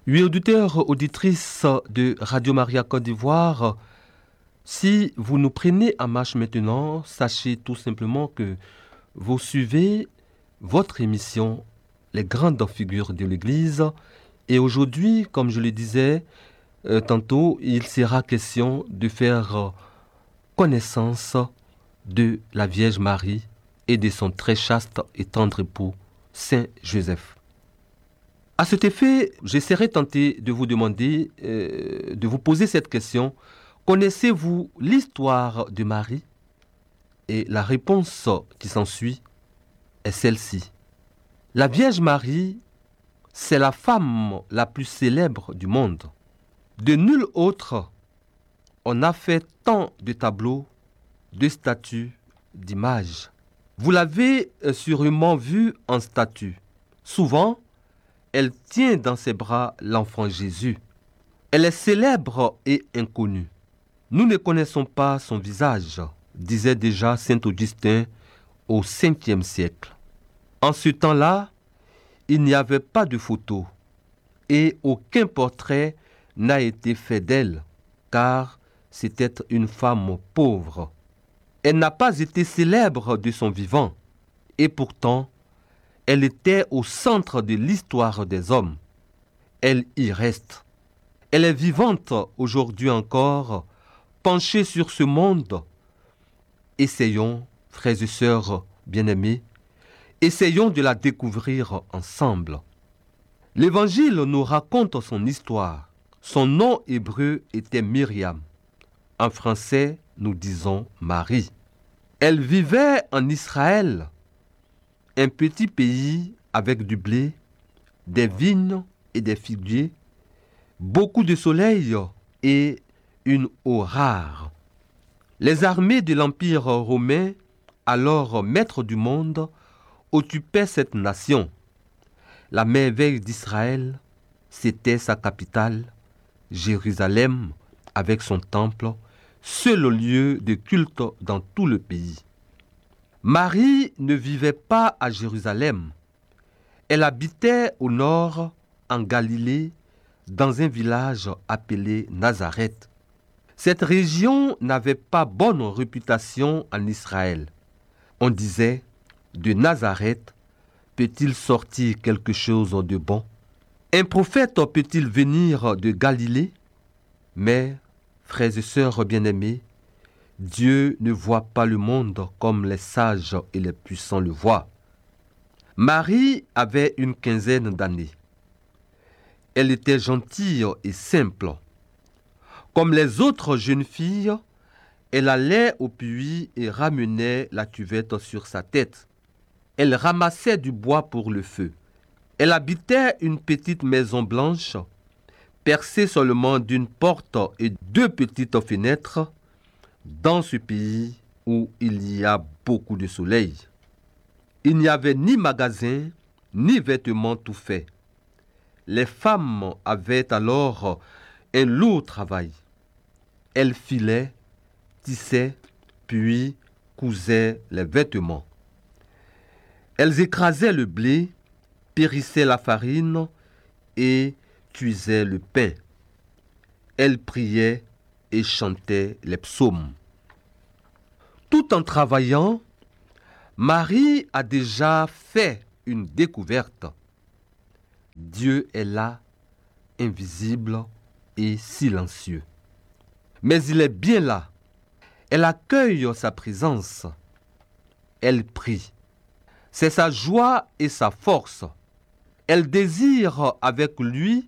Oui, auditeurs, auditrices de Radio Maria Côte d'Ivoire, si vous nous prenez en marche maintenant, sachez tout simplement que vous suivez votre émission Les grandes figures de l'Église. Et aujourd'hui, comme je le disais tantôt, il sera question de faire connaissance de la Vierge Marie et de son très chaste et tendre époux, Saint Joseph. À cet effet, je serais tenté de vous demander, de vous poser cette question. Connaissez-vous l'histoire de Marie? Et la réponse qui s'ensuit est celle-ci. La Vierge Marie, c'est la femme la plus célèbre du monde. De nulle autre, on a fait tant de tableaux, de statues, d'images. Vous l'avez sûrement vue en statue. Souvent, elle tient dans ses bras l'enfant Jésus. Elle est célèbre et inconnue. Nous ne connaissons pas son visage, disait déjà saint Augustin au 5e siècle. En ce temps-là, il n'y avait pas de photo et aucun portrait n'a été fait d'elle, car c'était une femme pauvre. Elle n'a pas été célèbre de son vivant, et pourtant, elle était au centre de l'histoire des hommes. Elle y reste. Elle est vivante aujourd'hui encore, penchée sur ce monde. Essayons, frères et sœurs bien-aimés, essayons de la découvrir ensemble. L'Évangile nous raconte son histoire. Son nom hébreu était Myriam. En français, nous disons Marie. Elle vivait en Israël, un petit pays avec du blé, des vignes et des figuiers, beaucoup de soleil et une eau rare. Les armées de l'Empire romain, alors maître du monde, occupaient cette nation. La merveille d'Israël, c'était sa capitale, Jérusalem, avec son temple, seul lieu de culte dans tout le pays. Marie ne vivait pas à Jérusalem. Elle habitait au nord, en Galilée, dans un village appelé Nazareth. Cette région n'avait pas bonne réputation en Israël. On disait, de Nazareth, peut-il sortir quelque chose de bon? Un prophète peut-il venir de Galilée? Mais, frères et sœurs bien-aimés, Dieu ne voit pas le monde comme les sages et les puissants le voient. Marie avait une quinzaine d'années. Elle était gentille et simple. Comme les autres jeunes filles, elle allait au puits et ramenait la cuvette sur sa tête. Elle ramassait du bois pour le feu. Elle habitait une petite maison blanche, percée seulement d'une porte et 2 petites fenêtres, dans ce pays où il y a beaucoup de soleil. Il n'y avait ni magasin, ni vêtements tout faits. Les femmes avaient alors un lourd travail. Elles filaient, tissaient, puis cousaient les vêtements. Elles écrasaient le blé, périssaient la farine et cuisaient le pain. Elles priaient et chantaient les psaumes. Tout en travaillant, Marie a déjà fait une découverte. Dieu est là, invisible et silencieux. Mais il est bien là. Elle accueille sa présence. Elle prie. C'est sa joie et sa force. Elle désire avec lui